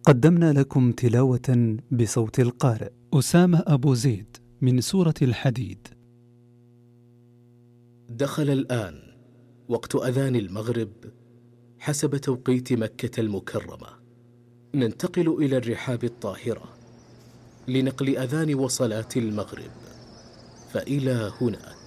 قدمنا لكم تلاوة بصوت القارئ أسامة أبو زيد من سورة الحديد. دخل الآن وقت أذان المغرب حسب توقيت مكة المكرمة. ننتقل إلى الرحاب الطاهرة لنقل أذان وصلاة المغرب، فإلى هناك.